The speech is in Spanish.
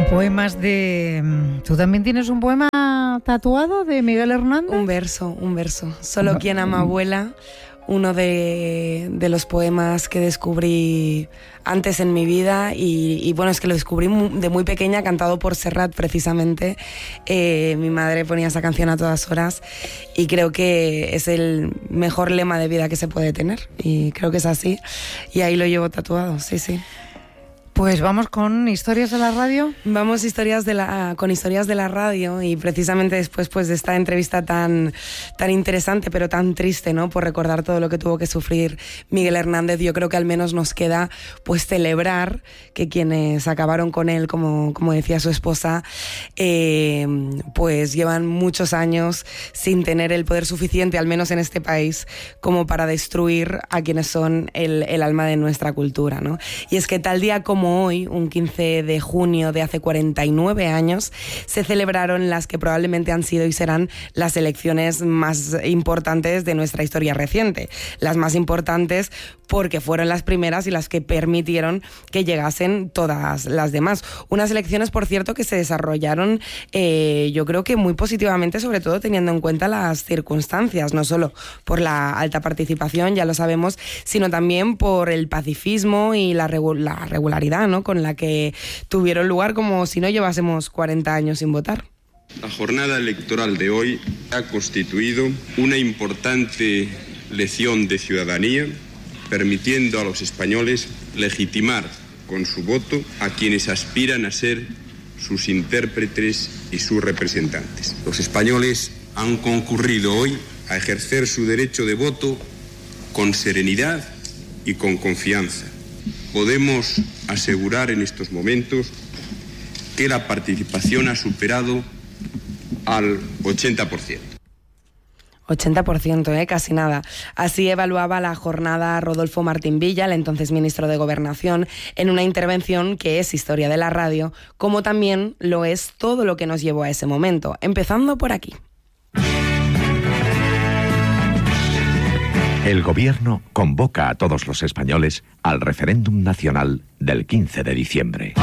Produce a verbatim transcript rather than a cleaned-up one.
Poemas de... ¿Tú también tienes un poema tatuado de Miguel Hernández? Un verso, un verso. Solo quien ama abuela, uno de, de los poemas que descubrí antes en mi vida y, y bueno, es que lo descubrí de muy pequeña, cantado por Serrat precisamente. Eh, mi madre ponía esa canción a todas horas y creo que es el mejor lema de vida que se puede tener y creo que es así y ahí lo llevo tatuado, sí, sí. Pues vamos con historias de la radio. Vamos historias de la, con historias de la radio y precisamente después pues, de esta entrevista tan, tan interesante pero tan triste, ¿no? Por recordar todo lo que tuvo que sufrir Miguel Hernández, yo creo que al menos nos queda pues celebrar que quienes acabaron con él, como, como decía su esposa, eh, pues llevan muchos años sin tener el poder suficiente, al menos en este país, como para destruir a quienes son el, el alma de nuestra cultura, ¿no? Y es que tal día como hoy, un quince de junio de hace cuarenta y nueve años, se celebraron las que probablemente han sido y serán las elecciones más importantes de nuestra historia reciente. Las más importantes porque fueron las primeras y las que permitieron que llegasen todas las demás. Unas elecciones, por cierto, que se desarrollaron eh, yo creo que muy positivamente, sobre todo teniendo en cuenta las circunstancias, no solo por la alta participación, ya lo sabemos, sino también por el pacifismo y la, regu- la regularidad, ¿no? Con la que tuvieron lugar, como si no llevásemos cuarenta años sin votar. La jornada electoral de hoy ha constituido una importante lección de ciudadanía, permitiendo a los españoles legitimar con su voto a quienes aspiran a ser sus intérpretes y sus representantes. Los españoles han concurrido hoy a ejercer su derecho de voto con serenidad y con confianza. Podemos asegurar en estos momentos que la participación ha superado al ochenta por ciento. ochenta por ciento, ¿eh? Casi nada. Así evaluaba la jornada Rodolfo Martín Villa, el entonces ministro de Gobernación, en una intervención que es historia de la radio, como también lo es todo lo que nos llevó a ese momento, empezando por aquí. El gobierno convoca a todos los españoles al referéndum nacional del quince de diciembre.